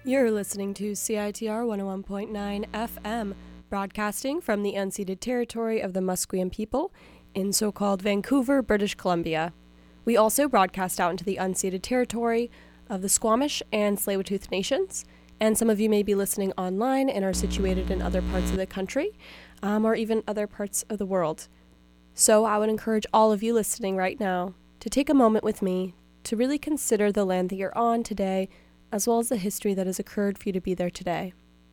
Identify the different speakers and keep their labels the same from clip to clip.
Speaker 1: You're listening to CITR 101.9 FM, broadcasting from the unceded territory of the Musqueam people in so-called Vancouver, British Columbia. We also broadcast out into the unceded territory of the Squamish and Tsleil-Waututh nations, and some of you may be listening online and are situated in other parts of the country, or even other parts of the world. So I would encourage all of you listening right now to take a moment with me to really consider the land that you're on today, as well as the history that has occurred for you to be there today.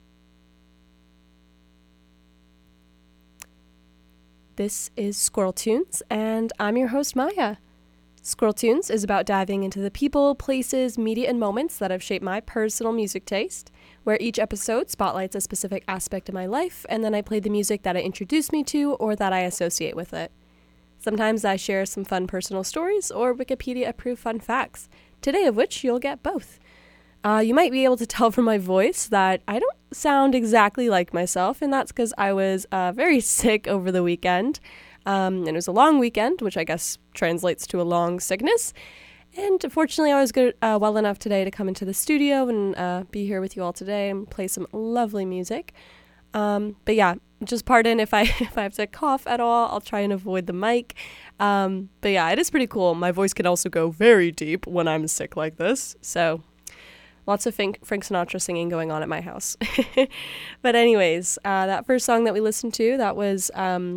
Speaker 1: This is Squirrel Tunes, and I'm your host, Maya. Squirrel Tunes is about diving into the people, places, media, and moments that have shaped my personal music taste, where each episode spotlights a specific aspect of my life, and then I play the music that it introduced me to or that I associate with it. Sometimes I share some fun personal stories or Wikipedia-approved fun facts, today of which you'll get both. You might be able to tell from my voice that I don't sound exactly like myself, and that's because I was very sick over the weekend. And it was a long weekend, which I guess translates to a long sickness. And fortunately, I was good, well enough today to come into the studio and be here with you all today and play some lovely music. But yeah, just pardon if I have to cough at all. I'll try and avoid the mic. But yeah, it is pretty cool. My voice can also go very deep when I'm sick like this. So lots of Frank Sinatra singing going on at my house. But anyways, that first song that we listened to, that was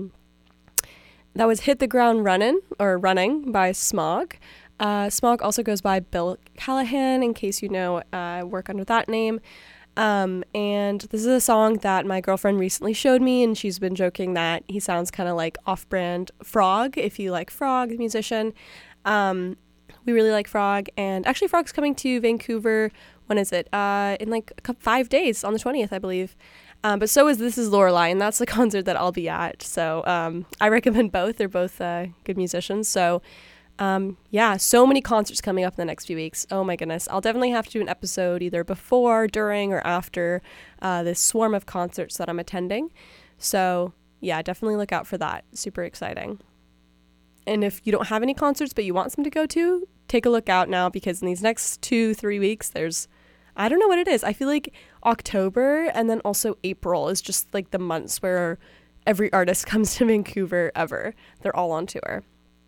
Speaker 1: Hit the Ground Running by Smog. Smog also goes by Bill Callahan, in case you know, I work under that name. And this is a song that my girlfriend recently showed me, and she's been joking that he sounds kind of like off-brand Frog, if you like Frog, the musician. We really like Frog, and actually Frog's coming to Vancouver, when is it? In like 5 days, on the 20th, I believe. But so is This Is Lorelei, and that's the concert that I'll be at. So I recommend both. They're both good musicians. So yeah, so many concerts coming up in the next few weeks. Oh my goodness. I'll definitely have to do an episode either before, during, or after this swarm of concerts that I'm attending. So yeah, definitely look out for that. Super exciting. And if you don't have any concerts but you want some to go to, take a look out now, because in these next 2-3 weeks, I don't know what it is. I feel like October and then also April is just like the months where every artist comes to Vancouver ever. They're all on tour.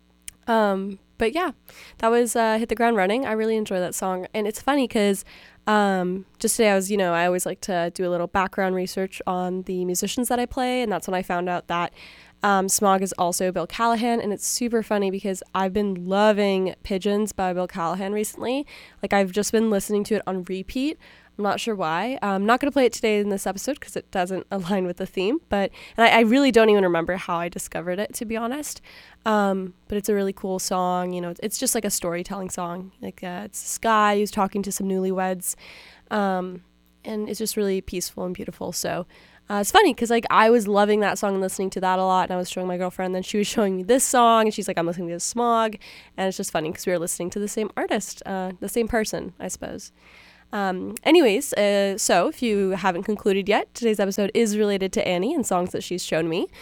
Speaker 1: But yeah, that was Hit the Ground Running. I really enjoy that song. And it's funny because just today I always like to do a little background research on the musicians that I play. And that's when I found out that Smog is also Bill Callahan, and it's super funny because I've been loving Pigeons by Bill Callahan recently. Like, I've just been listening to it on repeat. I'm not sure why. I'm not going to play it today in this episode because it doesn't align with the theme, and I really don't even remember how I discovered it, to be honest. But it's a really cool song. You know, it's just like a storytelling song. Like, it's this guy who's talking to some newlyweds, and it's just really peaceful and beautiful. So it's funny because like I was loving that song and listening to that a lot, and I was showing my girlfriend, and then she was showing me this song, and she's like, I'm listening to Smog, and it's just funny because we were listening to the same artist, the same person, I suppose. Anyways, so if you haven't concluded yet, today's episode is related to Annie and songs that she's shown me.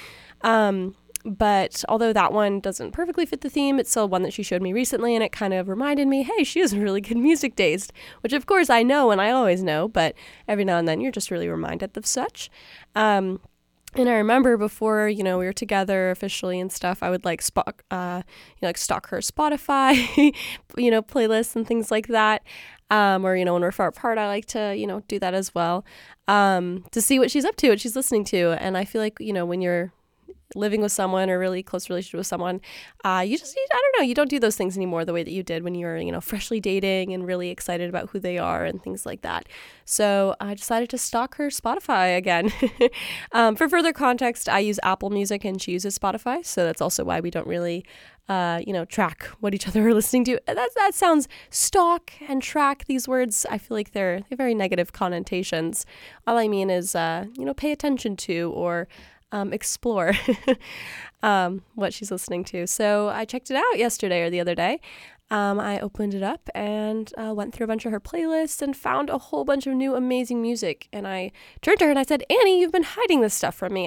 Speaker 1: But although that one doesn't perfectly fit the theme, it's still one that she showed me recently, and it kind of reminded me, hey, she has a really good music taste, which of course I know and I always know, but every now and then you're just really reminded of such. And I remember before, we were together officially and stuff, I would like stalk her Spotify, playlists and things like that. Or, when we're far apart, I like to, do that as well, to see what she's up to, what she's listening to. And I feel like, when you're living with someone or really close relationship with someone, I don't know, you don't do those things anymore the way that you did when you were, freshly dating and really excited about who they are and things like that. So I decided to stalk her Spotify again. For further context, I use Apple Music and she uses Spotify. So that's also why we don't really, track what each other are listening to. That sounds stalk and track. These words, I feel like they have very negative connotations. All I mean is, pay attention to or explore what she's listening to. So I checked it out yesterday or the other day. I opened it up and went through a bunch of her playlists and found a whole bunch of new amazing music. And I turned to her and I said, Annie, you've been hiding this stuff from me.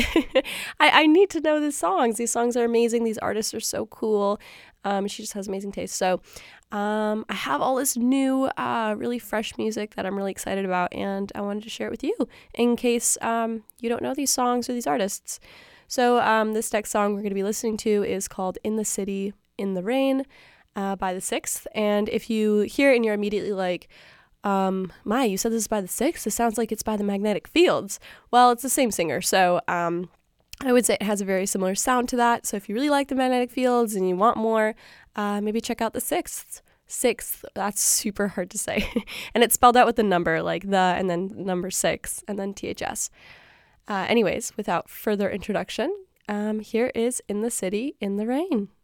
Speaker 1: I need to know these songs. These songs are amazing. These artists are so cool. She just has amazing taste. So I have all this new, really fresh music that I'm really excited about, and I wanted to share it with you in case you don't know these songs or these artists. So this next song we're going to be listening to is called In the City, in the Rain by The Sixth. And if you hear it and you're immediately like, Maya, you said this is by The Sixth? This sounds like it's by the Magnetic Fields. Well, it's the same singer, so I would say it has a very similar sound to that. So if you really like the Magnetic Fields and you want more, maybe check out The Sixth. Sixth, that's super hard to say. And it's spelled out with the number, like the and then number 6 and then THS. Anyways, without further introduction, here is In the City, in the Rain.